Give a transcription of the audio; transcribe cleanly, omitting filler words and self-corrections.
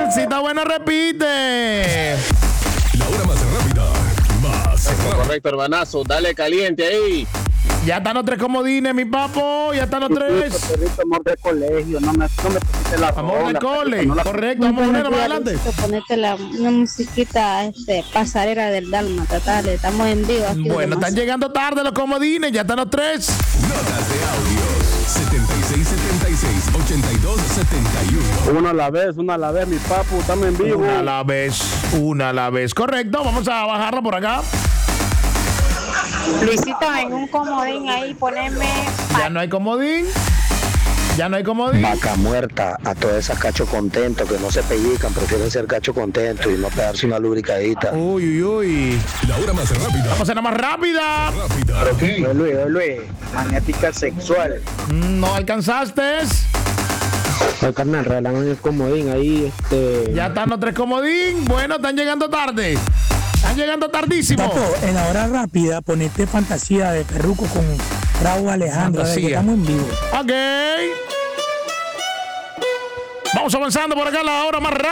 salsita buena repite. La hora más rápida. Más rápida. Correcto, hermanazo. Dale caliente ahí. Ya están los 3 comodines, mi papo. Ya están los 3. Perrito, amor de colegio, no me pusiste la Amor de rola, cole. no la- Correcto, vamos a ponerlo más adelante. Ponete una musiquita pasarela del Dálmata, dale, estamos en vivo. Aquí Bueno, están llegando tarde los comodines. Ya están los 3. Notas de audios. 7676-8271. Una a la vez, mi papu, estamos en vivo. Una a la vez. Correcto, vamos a bajarlo por acá. Luisito, en un comodín ahí, poneme. Ya no hay comodín. Vaca muerta, a todas esas cachos contentos que no se pellizcan, prefieren ser cachos contentos y no pegarse una lubricadita. Uy. La hora más rápida. Vamos a hacer la más rápida. Rápida. Luis, magnética sexual. No alcanzaste. Ay, carnal, regalamos el comodín ahí, Ya están los 3 comodín. Bueno, están llegando tarde. Están llegando tardísimo. Papo, en la hora rápida, ponete fantasía de Perruco con Raúl Alejandro. De que Fantasía. estamos en vivo. Ok. Vamos avanzando por acá la hora más rápida.